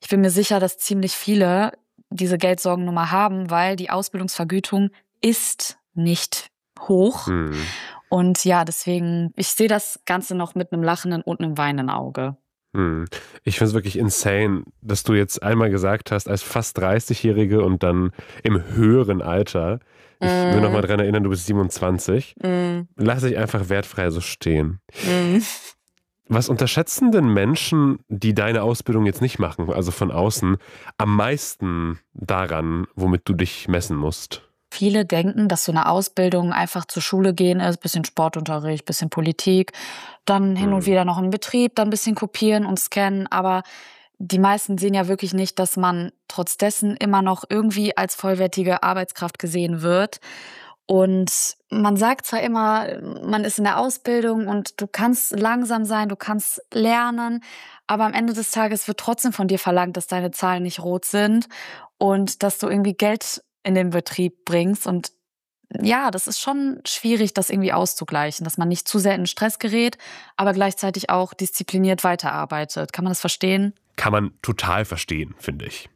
Ich bin mir sicher, dass ziemlich viele diese Geldsorgennummer haben, weil die Ausbildungsvergütung ist nicht hoch. Und ja, deswegen, ich sehe das Ganze noch mit einem lachenden und einem weinenden Auge. Ich finde es wirklich insane, dass du jetzt einmal gesagt hast, als fast 30-Jährige und dann im höheren Alter, ich will noch mal daran erinnern, du bist 27, lass ich einfach wertfrei so stehen. Was unterschätzen denn Menschen, die deine Ausbildung jetzt nicht machen, also von außen, am meisten daran, womit du dich messen musst? Viele denken, dass so eine Ausbildung einfach zur Schule gehen ist, bisschen Sportunterricht, bisschen Politik, dann hin und wieder noch im Betrieb, dann ein bisschen kopieren und scannen. Aber die meisten sehen ja wirklich nicht, dass man trotz dessen immer noch irgendwie als vollwertige Arbeitskraft gesehen wird. Und man sagt zwar immer, man ist in der Ausbildung und du kannst langsam sein, du kannst lernen, aber am Ende des Tages wird trotzdem von dir verlangt, dass deine Zahlen nicht rot sind und dass du irgendwie Geld in den Betrieb bringst. Und ja, das ist schon schwierig, das irgendwie auszugleichen, dass man nicht zu sehr in Stress gerät, aber gleichzeitig auch diszipliniert weiterarbeitet. Kann man das verstehen? Kann man total verstehen, finde ich.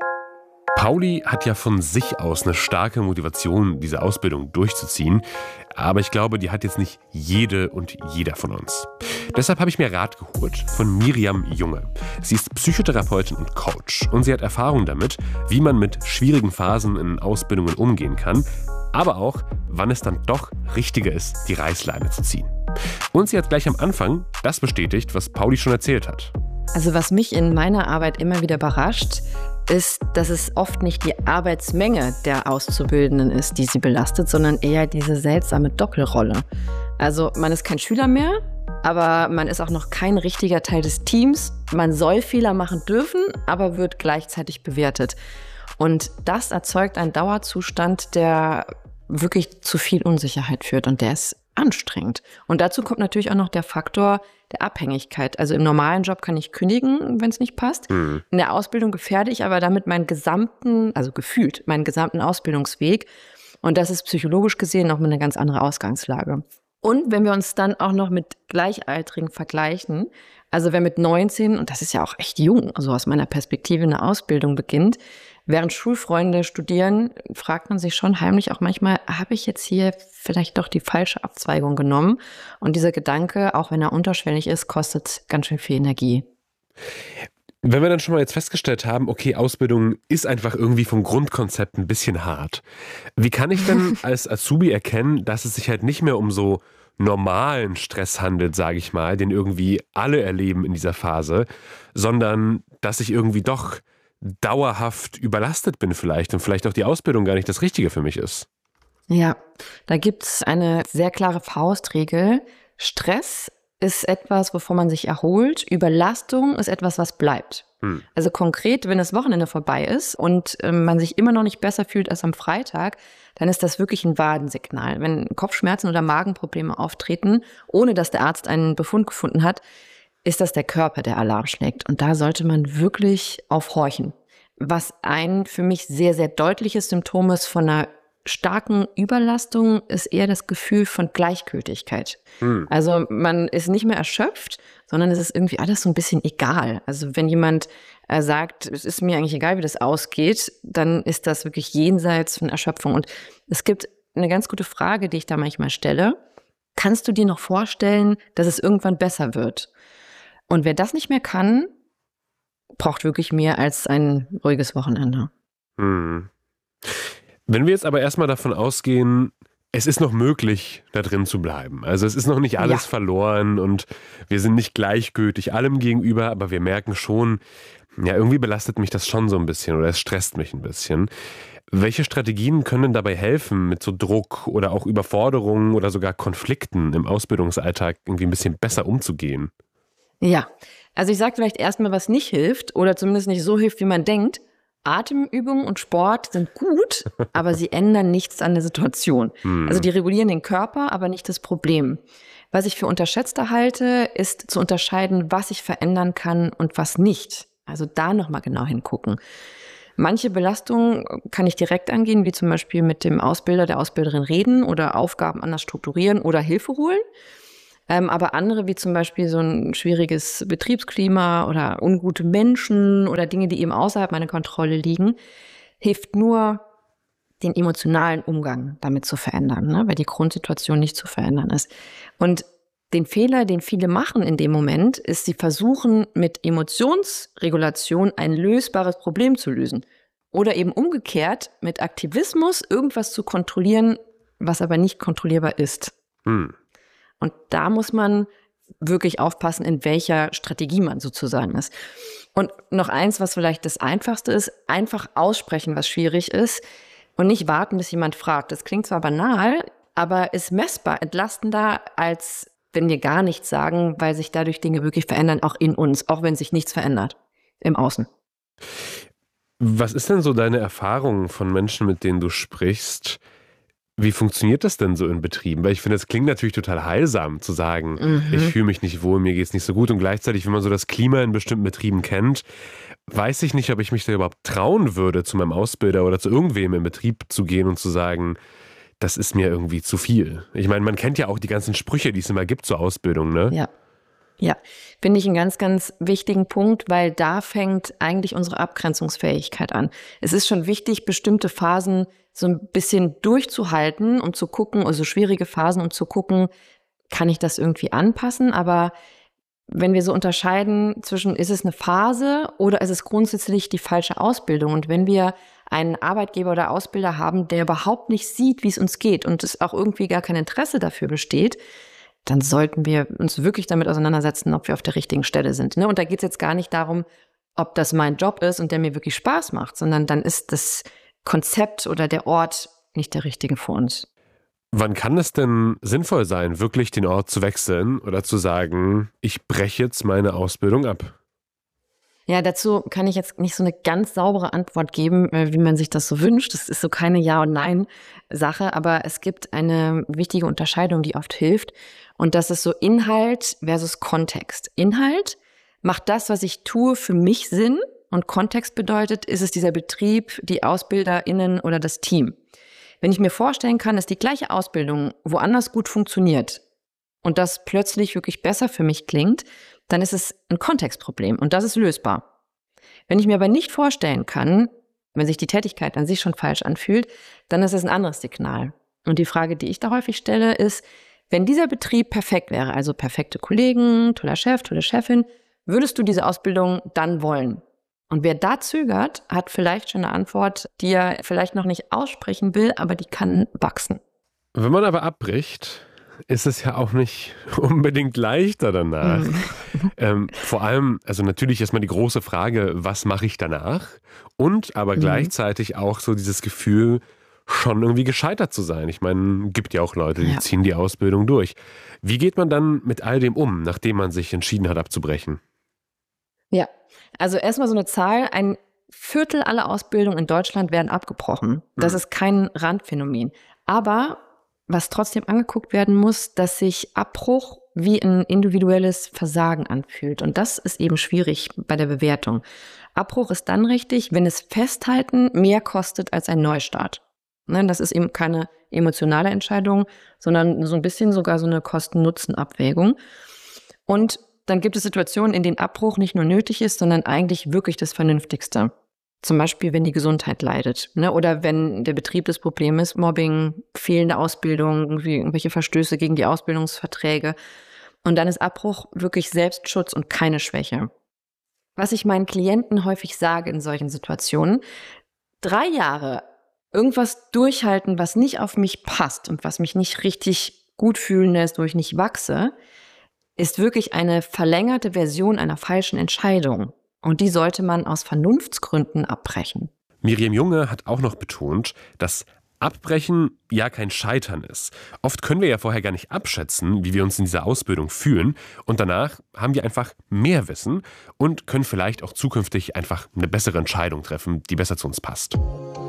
Pauli hat ja von sich aus eine starke Motivation, diese Ausbildung durchzuziehen. Aber ich glaube, die hat jetzt nicht jede und jeder von uns. Deshalb habe ich mir Rat geholt von Miriam Junge. Sie ist Psychotherapeutin und Coach. Und sie hat Erfahrung damit, wie man mit schwierigen Phasen in Ausbildungen umgehen kann. Aber auch, wann es dann doch richtiger ist, die Reißleine zu ziehen. Und sie hat gleich am Anfang das bestätigt, was Pauli schon erzählt hat. Also was mich in meiner Arbeit immer wieder überrascht, ist, dass es oft nicht die Arbeitsmenge der Auszubildenden ist, die sie belastet, sondern eher diese seltsame Doppelrolle. Also man ist kein Schüler mehr, aber man ist auch noch kein richtiger Teil des Teams. Man soll Fehler machen dürfen, aber wird gleichzeitig bewertet. Und das erzeugt einen Dauerzustand, der wirklich zu viel Unsicherheit führt und der ist anstrengend. Und dazu kommt natürlich auch noch der Faktor der Abhängigkeit. Also im normalen Job kann ich kündigen, wenn es nicht passt. In der Ausbildung gefährde ich aber damit meinen gesamten Ausbildungsweg. Und das ist psychologisch gesehen noch eine ganz andere Ausgangslage. Und wenn wir uns dann auch noch mit Gleichaltrigen vergleichen, also wer mit 19, und das ist ja auch echt jung, also aus meiner Perspektive eine Ausbildung beginnt, während Schulfreunde studieren, fragt man sich schon heimlich auch manchmal, habe ich jetzt hier vielleicht doch die falsche Abzweigung genommen? Und dieser Gedanke, auch wenn er unterschwellig ist, kostet ganz schön viel Energie. Wenn wir dann schon mal jetzt festgestellt haben, okay, Ausbildung ist einfach irgendwie vom Grundkonzept ein bisschen hart. Wie kann ich denn als Azubi erkennen, dass es sich halt nicht mehr um so normalen Stress handelt, sage ich mal, den irgendwie alle erleben in dieser Phase, sondern dass ich irgendwie doch dauerhaft überlastet bin vielleicht und vielleicht auch die Ausbildung gar nicht das Richtige für mich ist? Ja, da gibt's eine sehr klare Faustregel. Stress ist etwas, wovon man sich erholt. Überlastung ist etwas, was bleibt. Also konkret, wenn das Wochenende vorbei ist und man sich immer noch nicht besser fühlt als am Freitag, dann ist das wirklich ein Warnsignal. Wenn Kopfschmerzen oder Magenprobleme auftreten, ohne dass der Arzt einen Befund gefunden hat, ist das der Körper, der Alarm schlägt. Und da sollte man wirklich aufhorchen. Was ein für mich sehr, sehr deutliches Symptom ist von einer starken Überlastung, ist eher das Gefühl von Gleichgültigkeit. Also man ist nicht mehr erschöpft, sondern es ist irgendwie alles so ein bisschen egal. Also wenn jemand sagt, es ist mir eigentlich egal, wie das ausgeht, dann ist das wirklich jenseits von Erschöpfung. Und es gibt eine ganz gute Frage, die ich da manchmal stelle. Kannst du dir noch vorstellen, dass es irgendwann besser wird? Und wer das nicht mehr kann, braucht wirklich mehr als ein ruhiges Wochenende. Wenn wir jetzt aber erstmal davon ausgehen, es ist noch möglich, da drin zu bleiben. Also es ist noch nicht alles verloren und wir sind nicht gleichgültig allem gegenüber, aber wir merken schon, ja, irgendwie belastet mich das schon so ein bisschen oder es stresst mich ein bisschen. Welche Strategien können denn dabei helfen, mit so Druck oder auch Überforderungen oder sogar Konflikten im Ausbildungsalltag irgendwie ein bisschen besser umzugehen? Ja, also ich sage vielleicht erstmal, was nicht hilft oder zumindest nicht so hilft, wie man denkt. Atemübungen und Sport sind gut, aber sie ändern nichts an der Situation. Also die regulieren den Körper, aber nicht das Problem. Was ich für unterschätzter halte, ist zu unterscheiden, was ich verändern kann und was nicht. Also da nochmal genau hingucken. Manche Belastungen kann ich direkt angehen, wie zum Beispiel mit dem Ausbilder, der Ausbilderin reden oder Aufgaben anders strukturieren oder Hilfe holen. Aber andere, wie zum Beispiel so ein schwieriges Betriebsklima oder ungute Menschen oder Dinge, die eben außerhalb meiner Kontrolle liegen, hilft nur, den emotionalen Umgang damit zu verändern, ne? Weil die Grundsituation nicht zu verändern ist. Und den Fehler, den viele machen in dem Moment, ist, sie versuchen mit Emotionsregulation ein lösbares Problem zu lösen. Oder eben umgekehrt mit Aktivismus irgendwas zu kontrollieren, was aber nicht kontrollierbar ist. Und da muss man wirklich aufpassen, in welcher Strategie man sozusagen ist. Und noch eins, was vielleicht das Einfachste ist, einfach aussprechen, was schwierig ist und nicht warten, bis jemand fragt. Das klingt zwar banal, aber ist messbar, entlastender, als wenn wir gar nichts sagen, weil sich dadurch Dinge wirklich verändern, auch in uns, auch wenn sich nichts verändert im Außen. Was ist denn so deine Erfahrung von Menschen, mit denen du sprichst? Wie funktioniert das denn so in Betrieben? Weil ich finde, es klingt natürlich total heilsam zu sagen, ich fühle mich nicht wohl, mir geht es nicht so gut. Und gleichzeitig, wenn man so das Klima in bestimmten Betrieben kennt, weiß ich nicht, ob ich mich da überhaupt trauen würde, zu meinem Ausbilder oder zu irgendwem im Betrieb zu gehen und zu sagen, das ist mir irgendwie zu viel. Ich meine, man kennt ja auch die ganzen Sprüche, die es immer gibt zur Ausbildung, ne? Ja, finde ich einen ganz, ganz wichtigen Punkt, weil da fängt eigentlich unsere Abgrenzungsfähigkeit an. Es ist schon wichtig, bestimmte Phasen so ein bisschen durchzuhalten, um zu gucken, also schwierige Phasen, um zu gucken, kann ich das irgendwie anpassen? Aber wenn wir so unterscheiden zwischen, ist es eine Phase oder ist es grundsätzlich die falsche Ausbildung? Und wenn wir einen Arbeitgeber oder Ausbilder haben, der überhaupt nicht sieht, wie es uns geht und es auch irgendwie gar kein Interesse dafür besteht, dann sollten wir uns wirklich damit auseinandersetzen, ob wir auf der richtigen Stelle sind. Und da geht es jetzt gar nicht darum, ob das mein Job ist und der mir wirklich Spaß macht, sondern dann ist das Konzept oder der Ort nicht der richtige für uns. Wann kann es denn sinnvoll sein, wirklich den Ort zu wechseln oder zu sagen, ich breche jetzt meine Ausbildung ab? Ja, dazu kann ich jetzt nicht so eine ganz saubere Antwort geben, wie man sich das so wünscht. Das ist so keine Ja- und Nein-Sache, aber es gibt eine wichtige Unterscheidung, die oft hilft. Und das ist so Inhalt versus Kontext. Inhalt macht das, was ich tue, für mich Sinn. Und Kontext bedeutet, ist es dieser Betrieb, die AusbilderInnen oder das Team. Wenn ich mir vorstellen kann, dass die gleiche Ausbildung woanders gut funktioniert und das plötzlich wirklich besser für mich klingt, dann ist es ein Kontextproblem und das ist lösbar. Wenn ich mir aber nicht vorstellen kann, wenn sich die Tätigkeit an sich schon falsch anfühlt, dann ist es ein anderes Signal. Und die Frage, die ich da häufig stelle, ist, wenn dieser Betrieb perfekt wäre, also perfekte Kollegen, toller Chef, tolle Chefin, würdest du diese Ausbildung dann wollen? Und wer da zögert, hat vielleicht schon eine Antwort, die er vielleicht noch nicht aussprechen will, aber die kann wachsen. Wenn man aber abbricht, ist es ja auch nicht unbedingt leichter danach. Vor allem, also natürlich erstmal die große Frage, was mache ich danach? Und aber gleichzeitig auch so dieses Gefühl, schon irgendwie gescheitert zu sein. Ich meine, gibt ja auch Leute, die ziehen die Ausbildung durch. Wie geht man dann mit all dem um, nachdem man sich entschieden hat, abzubrechen? Ja, also erstmal so eine Zahl, 1/4 aller Ausbildungen in Deutschland werden abgebrochen. Das ist kein Randphänomen. Aber was trotzdem angeguckt werden muss, dass sich Abbruch wie ein individuelles Versagen anfühlt. Und das ist eben schwierig bei der Bewertung. Abbruch ist dann richtig, wenn es Festhalten mehr kostet als ein Neustart. Das ist eben keine emotionale Entscheidung, sondern so ein bisschen sogar so eine Kosten-Nutzen-Abwägung. Und dann gibt es Situationen, in denen Abbruch nicht nur nötig ist, sondern eigentlich wirklich das Vernünftigste. Zum Beispiel, wenn die Gesundheit leidet, oder wenn der Betrieb das Problem ist, Mobbing, fehlende Ausbildung, irgendwelche Verstöße gegen die Ausbildungsverträge. Und dann ist Abbruch wirklich Selbstschutz und keine Schwäche. Was ich meinen Klienten häufig sage in solchen Situationen: 3 Jahre irgendwas durchhalten, was nicht auf mich passt und was mich nicht richtig gut fühlen lässt, wo ich nicht wachse, ist wirklich eine verlängerte Version einer falschen Entscheidung. Und die sollte man aus Vernunftsgründen abbrechen. Miriam Junge hat auch noch betont, dass Abbrechen ja kein Scheitern ist. Oft können wir ja vorher gar nicht abschätzen, wie wir uns in dieser Ausbildung fühlen. Und danach haben wir einfach mehr Wissen und können vielleicht auch zukünftig einfach eine bessere Entscheidung treffen, die besser zu uns passt.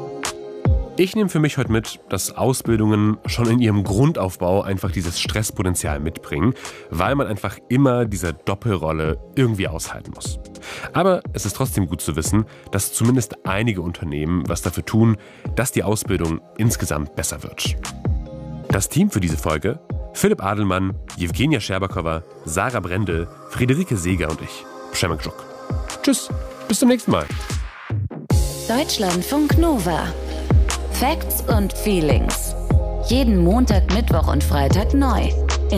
Ich nehme für mich heute mit, dass Ausbildungen schon in ihrem Grundaufbau einfach dieses Stresspotenzial mitbringen, weil man einfach immer diese Doppelrolle irgendwie aushalten muss. Aber es ist trotzdem gut zu wissen, dass zumindest einige Unternehmen was dafür tun, dass die Ausbildung insgesamt besser wird. Das Team für diese Folge: Philipp Adelmann, Jewgenia Scherbakowa, Sarah Brendel, Friederike Seeger und ich, Przemek Żuk. Tschüss, bis zum nächsten Mal. Deutschlandfunk Nova. Facts und Feelings. Jeden Montag, Mittwoch und Freitag neu.